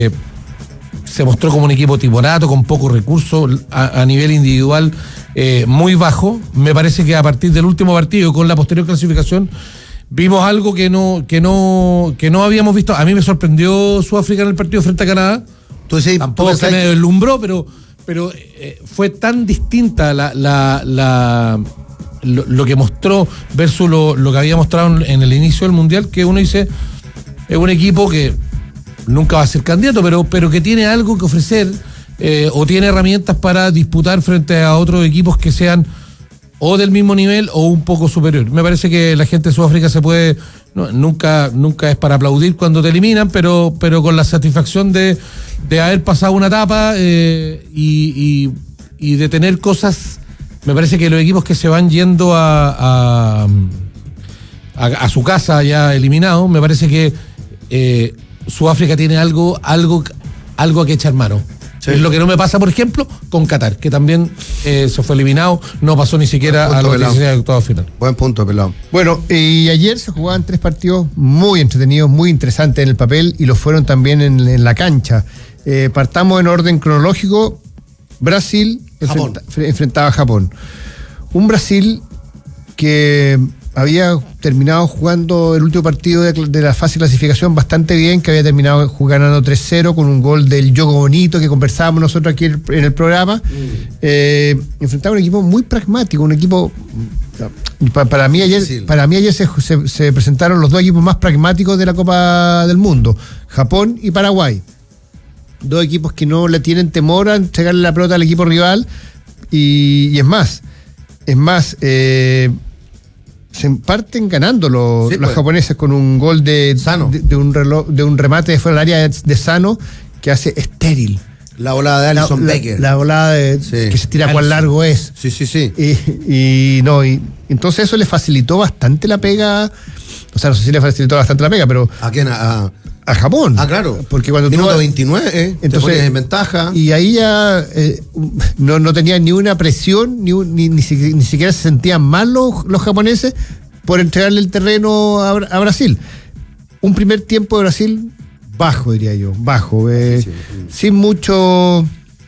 se mostró como un equipo timorato, con pocos recursos, a nivel individual muy bajo. Me parece que a partir del último partido, con la posterior clasificación, vimos algo que no habíamos visto. A mí me sorprendió Sudáfrica en el partido frente a Canadá. Tampoco se me deslumbró, pero fue tan distinta lo que mostró versus lo que había mostrado en el inicio del Mundial, que uno dice, es un equipo que nunca va a ser candidato, pero que tiene algo que ofrecer, o tiene herramientas para disputar frente a otros equipos que sean o del mismo nivel o un poco superior. Me parece que la gente de Sudáfrica nunca es para aplaudir cuando te eliminan, pero con la satisfacción de haber pasado una etapa y de tener cosas. Me parece que los equipos que se van yendo a su casa ya eliminados, me parece que Sudáfrica tiene algo a que echar mano. Sí. Es lo que no me pasa, por ejemplo, con Qatar, que también se fue eliminado, no pasó ni siquiera a los 16 de octavos final. Buen punto, pelado. Bueno, y ayer se jugaban 3 partidos muy entretenidos, muy interesantes en el papel, y lo fueron también en la cancha. Partamos en orden cronológico. Brasil enfrentaba a Japón. Un Brasil que había terminado jugando el último partido de la fase de clasificación bastante bien, que había terminado ganando 3-0 con un gol del Yogo Bonito que conversábamos nosotros aquí en el programa. Enfrentaba un equipo muy pragmático, un equipo... Para mí ayer se presentaron los 2 equipos más pragmáticos de la Copa del Mundo, Japón y Paraguay. 2 equipos que no le tienen temor a entregarle la pelota al equipo rival, y es más, se parten ganando los japoneses con un gol de un remate de fuera del área de Sano, que hace estéril la volada de Alisson Becker. La volada que se tira cuán largo es. Sí. Y entonces eso le facilitó bastante la pega. O sea, no sé si le facilitó bastante la pega, pero... ¿A quién? A Japón. Claro. Porque cuando Minuto 29, entonces, te pones en ventaja. Y ahí ya no tenían ni una presión, ni siquiera se sentían mal los japoneses por entregarle el terreno a Brasil. Un primer tiempo de Brasil bajo, diría yo. Bajo. Sin mucho...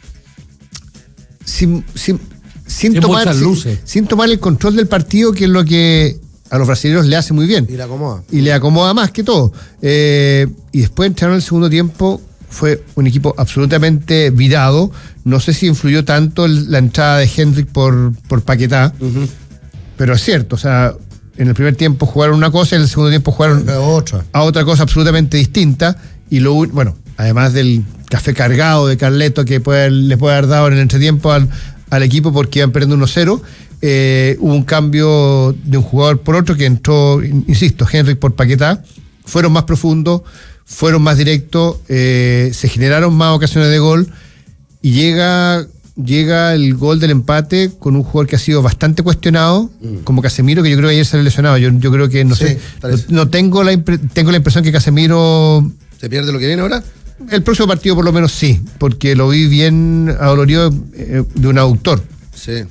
Sin tomar el control del partido, que es lo que a los brasileños le hace muy bien. Y le acomoda más que todo. Y después entraron en el segundo tiempo, fue un equipo absolutamente virado. No sé si influyó tanto la entrada de Hendrick por Paquetá, pero es cierto, o sea, en el primer tiempo jugaron una cosa y en el segundo tiempo jugaron a otra cosa absolutamente distinta. Y bueno, además del café cargado de Carleto que le puede haber dado en el entretiempo al equipo porque iban perdiendo 1-0, hubo un cambio de un jugador por otro que entró, insisto, Hendrick por Paquetá. Fueron más profundos, fueron más directos, se generaron más ocasiones de gol, y llega el gol del empate con un jugador que ha sido bastante cuestionado, como Casemiro, que yo creo que ayer se le lesionaba. Yo creo que no tengo la impresión que Casemiro... ¿Se pierde lo que viene ahora? El próximo partido por lo menos sí, porque lo vi bien adolorido de un aductor. Sí.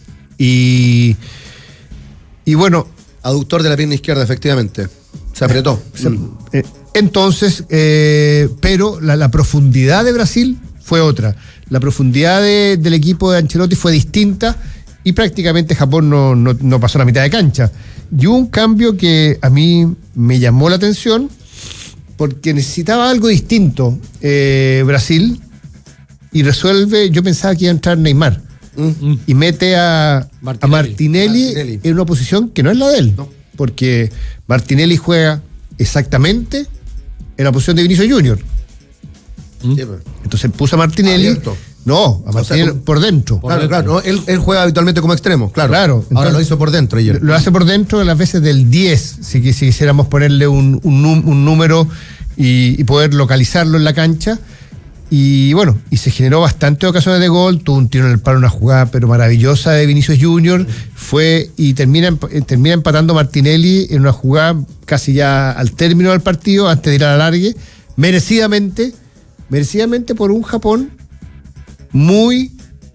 Y bueno... Aductor de la pierna izquierda, efectivamente. Se apretó. Entonces, pero la profundidad de Brasil fue otra. La profundidad del equipo de Ancelotti fue distinta, y prácticamente Japón no pasó la mitad de cancha. Y hubo un cambio que a mí me llamó la atención, porque necesitaba algo distinto Brasil, y resuelve... Yo pensaba que iba a entrar Neymar, y mete a Martinelli en una posición que no es la de él, porque Martinelli juega exactamente en la posición de Vinicius Junior. Entonces puso a Martinelli... Abierto. No, a Martinelli por dentro. Claro. No, él juega habitualmente como extremo, claro. Entonces, ahora lo hizo por dentro ayer. Lo hace por dentro a las veces del 10, si quisiéramos ponerle un número y poder localizarlo en la cancha. Y bueno, y se generó bastantes ocasiones de gol. Tuvo un tiro en el palo, una jugada pero maravillosa de Vinicius Junior. Y termina empatando Martinelli en una jugada casi ya al término del partido, antes de ir a la alargue, merecidamente por un Japón muy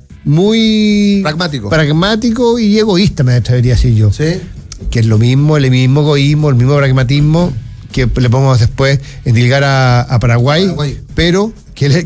pragmático y egoísta, me atrevería a decir yo. Sí. Que es lo mismo, el mismo egoísmo, el mismo pragmatismo que le podemos después endilgar a Paraguay, pero que